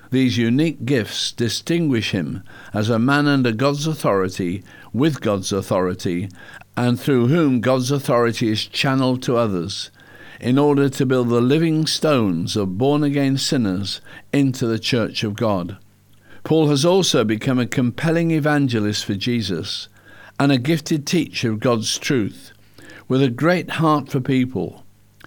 These unique gifts distinguish him as a man under God's authority, with God's authority, and through whom God's authority is channeled to others, in order to build the living stones of born-again sinners into the church of God. Paul has also become a compelling evangelist for Jesus and a gifted teacher of God's truth, with a great heart for people.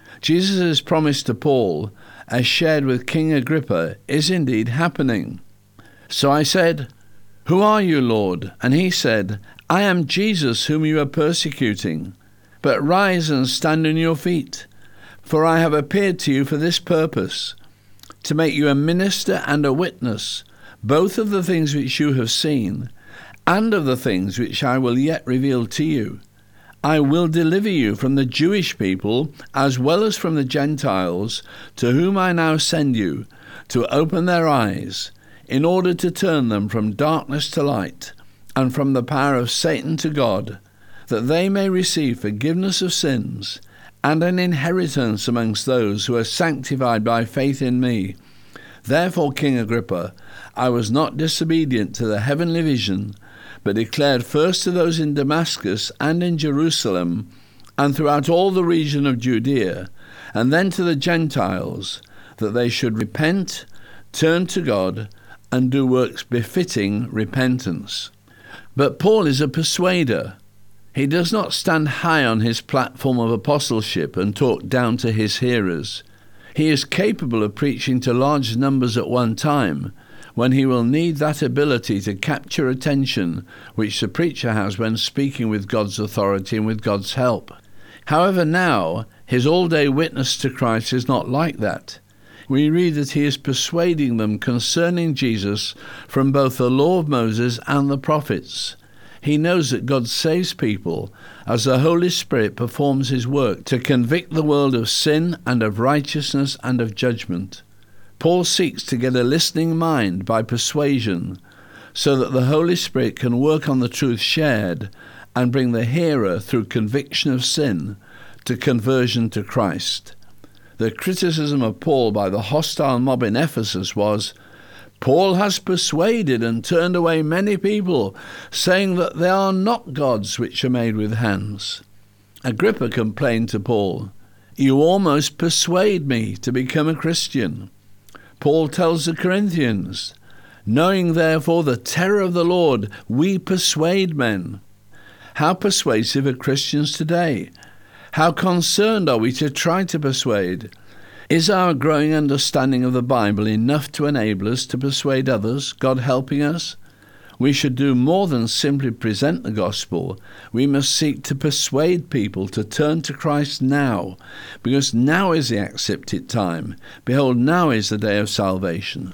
Jesus' promise to Paul, as shared with King Agrippa, is indeed happening. So I said, "Who are you, Lord?" And he said, "I am Jesus whom you are persecuting. But rise and stand on your feet, for I have appeared to you for this purpose, to make you a minister and a witness, both of the things which you have seen, and of the things which I will yet reveal to you. I will deliver you from the Jewish people as well as from the Gentiles, to whom I now send you, to open their eyes, in order to turn them from darkness to light, and from the power of Satan to God, that they may receive forgiveness of sins, and an inheritance amongst those who are sanctified by faith in me. Therefore, King Agrippa, I was not disobedient to the heavenly vision, but declared first to those in Damascus and in Jerusalem, and throughout all the region of Judea, and then to the Gentiles, that they should repent, turn to God, and do works befitting repentance. But Paul is a persuader. He does not stand high on his platform of apostleship and talk down to his hearers. He is capable of preaching to large numbers at one time, when he will need that ability to capture attention which the preacher has when speaking with God's authority and with God's help. However, now, his all-day witness to Christ is not like that. We read that he is persuading them concerning Jesus from both the law of Moses and the prophets. He knows that God saves people as the Holy Spirit performs his work to convict the world of sin and of righteousness and of judgment. Paul seeks to get a listening mind by persuasion, so that the Holy Spirit can work on the truth shared and bring the hearer through conviction of sin to conversion to Christ. The criticism of Paul by the hostile mob in Ephesus was, "Paul has persuaded and turned away many people, saying that they are not gods which are made with hands." Agrippa complained to Paul, "You almost persuade me to become a Christian." Paul tells the Corinthians, "Knowing therefore the terror of the Lord, we persuade men." How persuasive are Christians today? How concerned are we to try to persuade? Is our growing understanding of the Bible enough to enable us to persuade others, God helping us? We should do more than simply present the gospel. We must seek to persuade people to turn to Christ now, because now is the accepted time. Behold, now is the day of salvation.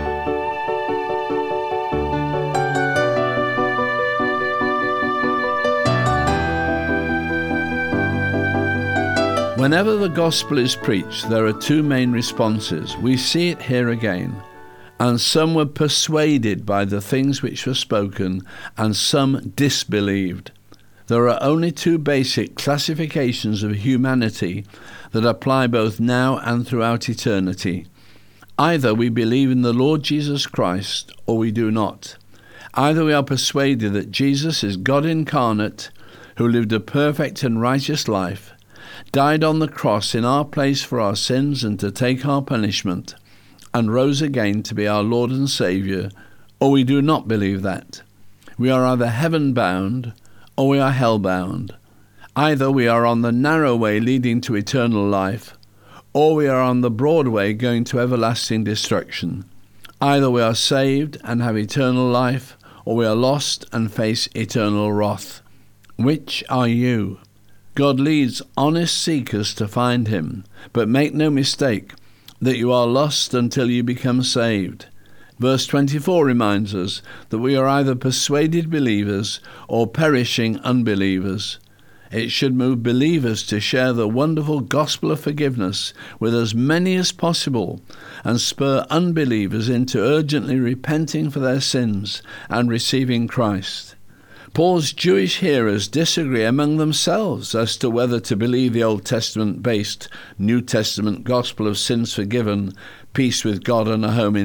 Whenever the gospel is preached, there are two main responses. We see it here again. And some were persuaded by the things which were spoken, and some disbelieved. There are only two basic classifications of humanity that apply both now and throughout eternity. Either we believe in the Lord Jesus Christ, or we do not. Either we are persuaded that Jesus is God incarnate, who lived a perfect and righteous life, died on the cross in our place for our sins and to take our punishment, and rose again to be our Lord and Saviour, or we do not believe that. We are either heaven-bound or we are hell-bound. Either we are on the narrow way leading to eternal life, or we are on the broad way going to everlasting destruction. Either we are saved and have eternal life, or we are lost and face eternal wrath. Which are you? God leads honest seekers to find him, but make no mistake that you are lost until you become saved. Verse 24 reminds us that we are either persuaded believers or perishing unbelievers. It should move believers to share the wonderful gospel of forgiveness with as many as possible, and spur unbelievers into urgently repenting for their sins and receiving Christ. Paul's Jewish hearers disagree among themselves as to whether to believe the Old Testament-based New Testament gospel of sins forgiven, peace with God and a home in